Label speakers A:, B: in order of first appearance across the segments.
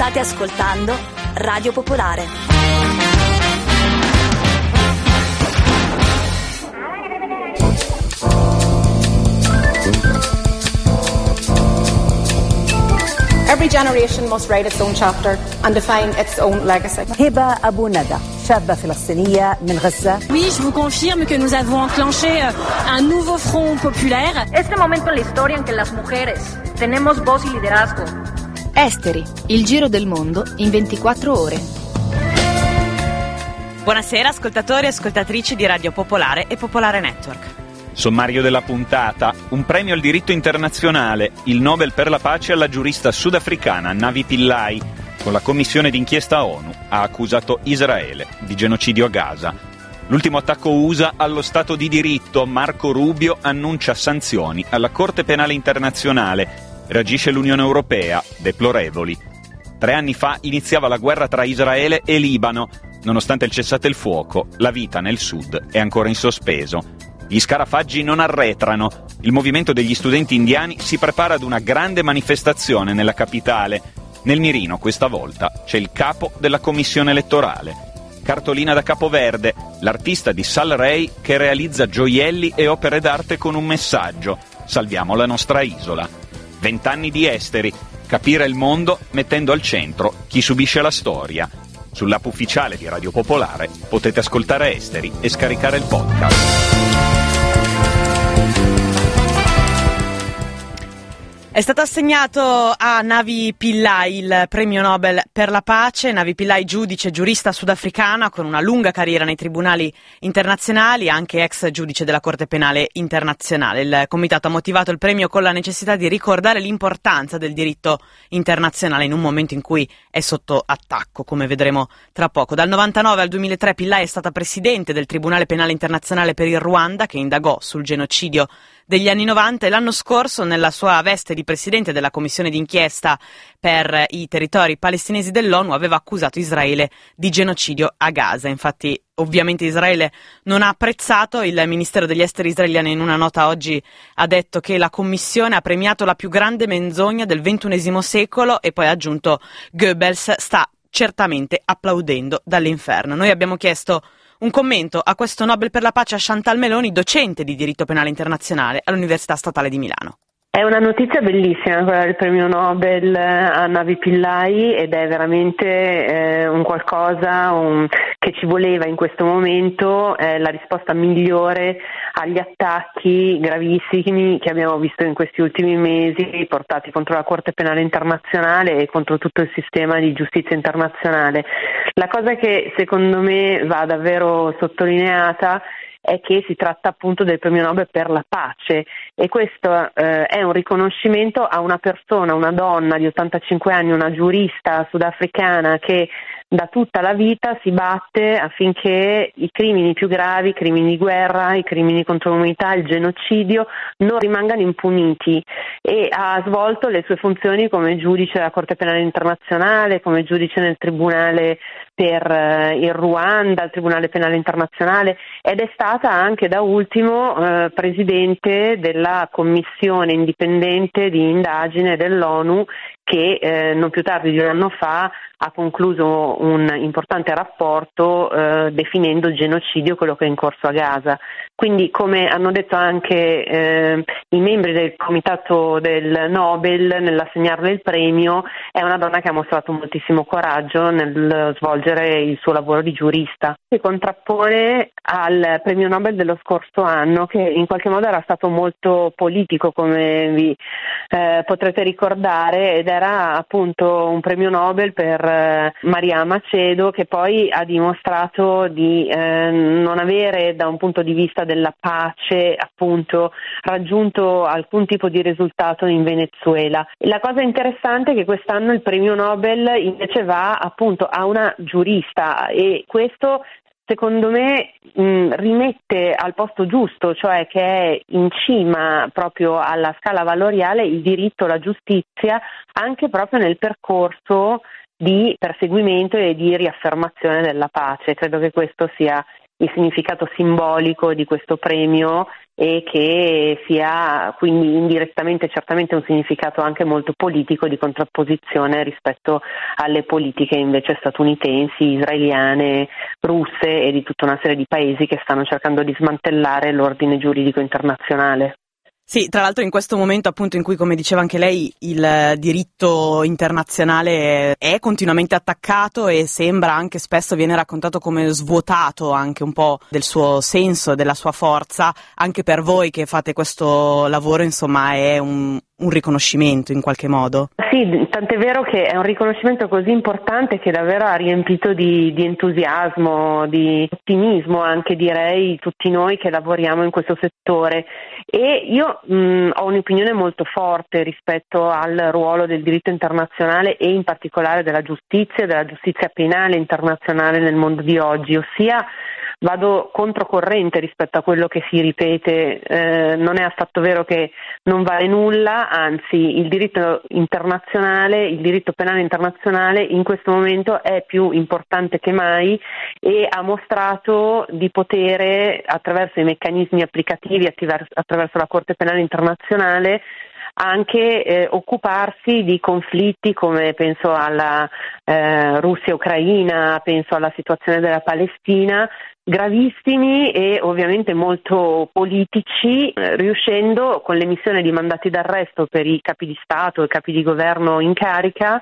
A: State ascoltando Radio Popolare.
B: Every generation must write its own chapter and define its own legacy.
C: هبة أبو ندى شابة فلسطينية من غزة.
D: Oui, je vous confirme que nous avons enclenché un nouveau front populaire.
E: Este momento en la historia en que las mujeres tenemos voz y liderazgo.
F: Esteri, il giro del mondo in 24 ore.
G: Buonasera ascoltatori e ascoltatrici di Radio Popolare e Popolare Network.
H: Sommario della puntata, un premio al diritto internazionale, il Nobel per la pace alla giurista sudafricana Navi Pillay, con la commissione d'inchiesta ONU, ha accusato Israele di genocidio a Gaza. L'ultimo attacco USA allo Stato di diritto, Marco Rubio annuncia sanzioni alla Corte Penale Internazionale, reagisce l'Unione Europea, deplorevoli. 3 anni fa iniziava la guerra tra Israele e Libano. Nonostante il cessate il fuoco, la vita nel sud è ancora in sospeso. Gli scarafaggi non arretrano. Il movimento degli studenti indiani si prepara ad una grande manifestazione nella capitale. Nel mirino, questa volta, c'è il capo della commissione elettorale. Cartolina da Capoverde, l'artista di Sal Rei che realizza gioielli e opere d'arte con un messaggio: salviamo la nostra isola. 20 anni di Esteri, capire il mondo mettendo al centro chi subisce la storia. Sull'app ufficiale di Radio Popolare potete ascoltare Esteri e scaricare il podcast.
G: È stato assegnato a Navi Pillay il premio Nobel per la pace. Navi Pillay, giudice, giurista sudafricana con una lunga carriera nei tribunali internazionali, anche ex giudice della Corte Penale Internazionale. Il comitato ha motivato il premio con la necessità di ricordare l'importanza del diritto internazionale in un momento in cui è sotto attacco, come vedremo tra poco. Dal 1999 al 2003 Pillay è stata presidente del Tribunale Penale Internazionale per il Ruanda, che indagò sul genocidio degli anni 90, e l'anno scorso, nella sua veste di presidente della commissione d'inchiesta per i territori palestinesi dell'ONU, aveva accusato Israele di genocidio a Gaza. Infatti, ovviamente Israele non ha apprezzato. Il Ministero degli Esteri israeliano in una nota oggi ha detto che la commissione ha premiato la più grande menzogna del XXI secolo e poi ha aggiunto: Goebbels sta certamente applaudendo dall'inferno. Noi abbiamo chiesto un commento a questo Nobel per la pace a Chantal Meloni, docente di diritto penale internazionale all'Università Statale di Milano.
I: È una notizia bellissima quella del premio Nobel a Navi Pillay, ed è veramente un qualcosa che ci voleva in questo momento, la risposta migliore agli attacchi gravissimi che abbiamo visto in questi ultimi mesi, portati contro la Corte Penale Internazionale e contro tutto il sistema di giustizia internazionale. La cosa che secondo me va davvero sottolineata è che si tratta appunto del premio Nobel per la pace, e questo è un riconoscimento a una persona, una donna di 85 anni, una giurista sudafricana che da tutta la vita si batte affinché i crimini più gravi, i crimini di guerra, i crimini contro l'umanità, il genocidio non rimangano impuniti, e ha svolto le sue funzioni come giudice della Corte Penale Internazionale, come giudice nel Tribunale per il Ruanda, il Tribunale Penale Internazionale, ed è stata anche da ultimo presidente della commissione indipendente di indagine dell'ONU che non più tardi di un anno fa ha concluso un importante rapporto definendo genocidio quello che è in corso a Gaza. Quindi, come hanno detto anche i membri del comitato del Nobel nell'assegnarle il premio, è una donna che ha mostrato moltissimo coraggio nel svolgere il suo lavoro di giurista. Si contrappone al premio Nobel dello scorso anno, che in qualche modo era stato molto politico, come vi potrete ricordare, ed era appunto un premio Nobel per Mariam Macedo, che poi ha dimostrato di non avere, da un punto di vista della pace, appunto raggiunto alcun tipo di risultato in Venezuela. La cosa interessante è che quest'anno il premio Nobel invece va appunto a una giurista, e questo secondo me rimette al posto giusto, cioè che è in cima proprio alla scala valoriale il diritto alla giustizia, anche proprio nel percorso di perseguimento e di riaffermazione della pace. Credo che questo sia il significato simbolico di questo premio e che sia quindi indirettamente certamente un significato anche molto politico di contrapposizione rispetto alle politiche invece statunitensi, israeliane, russe e di tutta una serie di paesi che stanno cercando di smantellare l'ordine giuridico internazionale.
G: Sì, tra l'altro in questo momento appunto in cui, come diceva anche lei, il diritto internazionale è continuamente attaccato e sembra anche spesso viene raccontato come svuotato anche un po' del suo senso, della sua forza, anche per voi che fate questo lavoro, insomma, è un riconoscimento in qualche modo.
I: Sì, tant'è vero che è un riconoscimento così importante che davvero ha riempito di entusiasmo, di ottimismo anche direi tutti noi che lavoriamo in questo settore e io ho un'opinione molto forte rispetto al ruolo del diritto internazionale e in particolare della giustizia penale internazionale nel mondo di oggi, ossia vado controcorrente rispetto a quello che si ripete, non è affatto vero che non vale nulla, anzi il diritto internazionale, il diritto penale internazionale in questo momento è più importante che mai e ha mostrato di potere attraverso i meccanismi applicativi, attraverso la Corte Penale Internazionale, anche occuparsi di conflitti come penso alla Russia-Ucraina, penso alla situazione della Palestina, gravissimi e ovviamente molto politici, riuscendo con l'emissione di mandati d'arresto per i capi di Stato e capi di governo in carica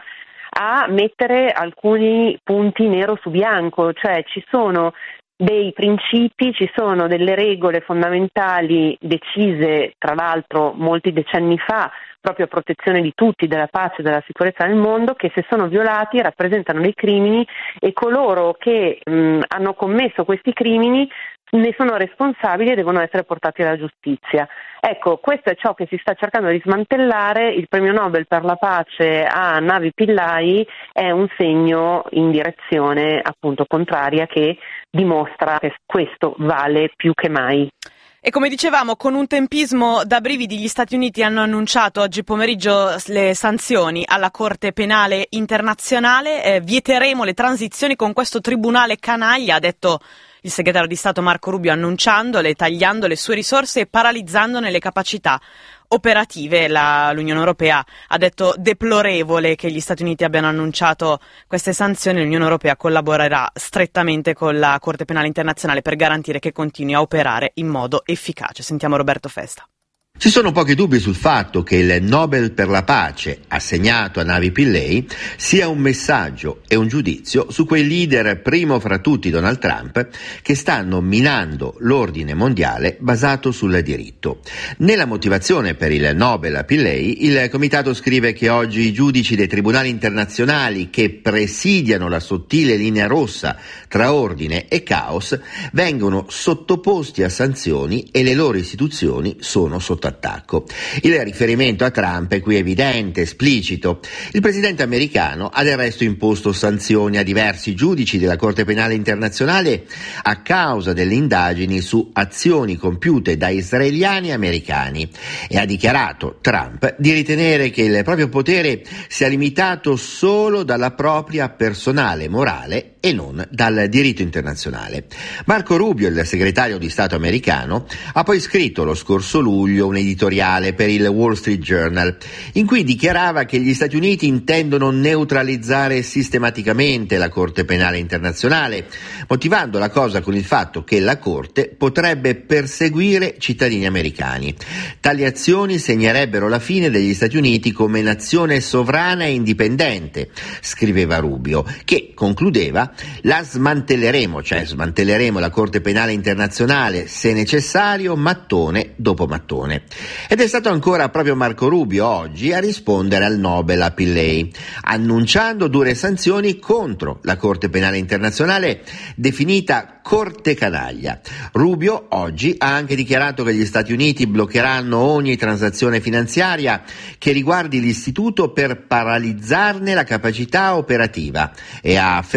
I: a mettere alcuni punti nero su bianco, cioè ci sono dei principi, ci sono delle regole fondamentali decise tra l'altro molti decenni fa proprio a protezione di tutti, della pace e della sicurezza nel mondo, che se sono violati rappresentano dei crimini e coloro che hanno commesso questi crimini ne sono responsabili e devono essere portati alla giustizia. Ecco, questo è ciò che si sta cercando di smantellare. Il premio Nobel per la pace a Navi Pillay è un segno in direzione appunto contraria che dimostra che questo vale più che mai.
G: E come dicevamo, con un tempismo da brividi, gli Stati Uniti hanno annunciato oggi pomeriggio le sanzioni alla Corte Penale Internazionale. Vieteremo le transizioni con questo tribunale canaglia, ha detto il segretario di Stato Marco Rubio, annunciandole, tagliando le sue risorse e paralizzandone le capacità operative. L'Unione Europea ha detto deplorevole che gli Stati Uniti abbiano annunciato queste sanzioni. L'Unione Europea collaborerà strettamente con la Corte Penale Internazionale per garantire che continui a operare in modo efficace. Sentiamo Roberto Festa.
J: Ci sono pochi dubbi sul fatto che il Nobel per la pace assegnato a Navi Pillay sia un messaggio e un giudizio su quei leader, primo fra tutti Donald Trump, che stanno minando l'ordine mondiale basato sul diritto. Nella motivazione per il Nobel a Pillay, il comitato scrive che oggi i giudici dei tribunali internazionali che presidiano la sottile linea rossa tra ordine e caos vengono sottoposti a sanzioni e le loro istituzioni sono sotto attacco. Il riferimento a Trump è qui evidente, esplicito. Il presidente americano ha del resto imposto sanzioni a diversi giudici della Corte Penale Internazionale a causa delle indagini su azioni compiute da israeliani e americani e ha dichiarato Trump di ritenere che il proprio potere sia limitato solo dalla propria personale morale e non dal diritto internazionale. Marco Rubio, il segretario di Stato americano, ha poi scritto lo scorso luglio un editoriale per il Wall Street Journal in cui dichiarava che gli Stati Uniti intendono neutralizzare sistematicamente la Corte Penale Internazionale, motivando la cosa con il fatto che la Corte potrebbe perseguire cittadini americani. Tali azioni segnerebbero la fine degli Stati Uniti come nazione sovrana e indipendente, scriveva Rubio, che concludeva: la smantelleremo, cioè smantelleremo la Corte Penale Internazionale se necessario, mattone dopo mattone. Ed è stato ancora proprio Marco Rubio oggi a rispondere al Nobel a Pillay, annunciando dure sanzioni contro la Corte Penale Internazionale definita Corte Canaglia. Rubio oggi ha anche dichiarato che gli Stati Uniti bloccheranno ogni transazione finanziaria che riguardi l'istituto per paralizzarne la capacità operativa e ha affermato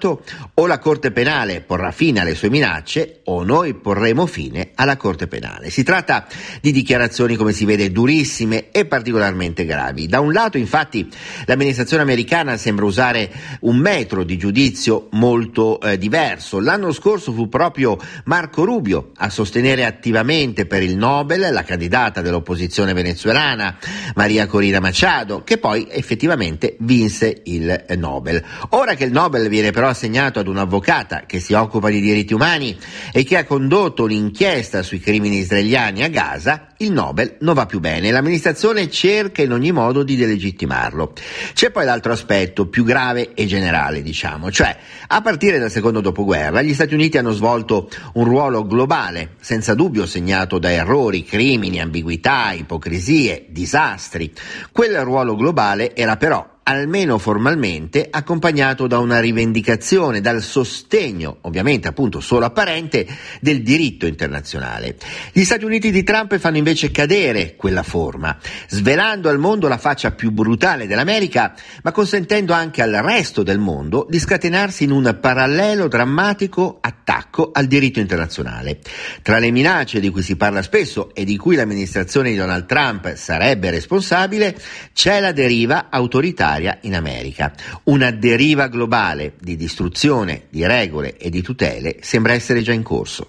J: Senato, o la Corte Penale porrà fine alle sue minacce o noi porremo fine alla Corte Penale. Si tratta di dichiarazioni, come si vede, durissime e particolarmente gravi. Da un lato, infatti, l'amministrazione americana sembra usare un metro di giudizio molto diverso. L'anno scorso fu proprio Marco Rubio a sostenere attivamente per il Nobel la candidata dell'opposizione venezuelana, Maria Corina Machado, che poi effettivamente vinse il Nobel. Ora che il Nobel viene però assegnato ad un'avvocata che si occupa di diritti umani e che ha condotto un'inchiesta sui crimini israeliani a Gaza, il Nobel non va più bene. L'amministrazione cerca in ogni modo di delegittimarlo. C'è poi l'altro aspetto, più grave e generale, cioè a partire dal secondo dopoguerra gli Stati Uniti hanno svolto un ruolo globale, senza dubbio segnato da errori, crimini, ambiguità, ipocrisie, disastri. Quel ruolo globale era però, almeno formalmente, accompagnato da una rivendicazione, dal sostegno, ovviamente appunto solo apparente, del diritto internazionale. Gli Stati Uniti di Trump fanno invece cadere quella forma, svelando al mondo la faccia più brutale dell'America, ma consentendo anche al resto del mondo di scatenarsi in un parallelo drammatico attacco al diritto internazionale. Tra le minacce di cui si parla spesso e di cui l'amministrazione di Donald Trump sarebbe responsabile, c'è la deriva autoritaria in America. Una deriva globale di distruzione di regole e di tutele sembra essere già in corso.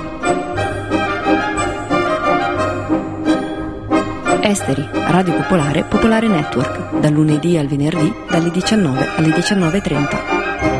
K: Esteri, Radio Popolare, Popolare Network, dal lunedì al venerdì, dalle 19 alle 19:30.